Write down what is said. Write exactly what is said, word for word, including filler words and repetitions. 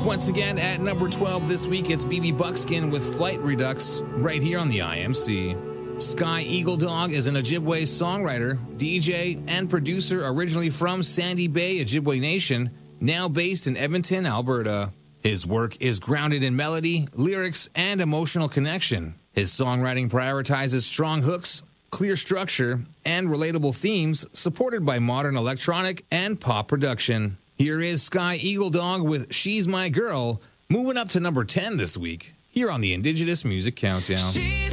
Once again, at number twelve this week, it's B B Buckskin with Flight Redux, right here on the I M C. Sky Eagle Dog is an Ojibwe songwriter, D J, and producer originally from Sandy Bay, Ojibwe Nation, now based in Edmonton, Alberta. His work is grounded in melody, lyrics, and emotional connection. His songwriting prioritizes strong hooks, clear structure, and relatable themes supported by modern electronic and pop production. Here is Sky Eagle Dog with She's My Girl, moving up to number ten this week, here on the Indigenous Music Countdown. She's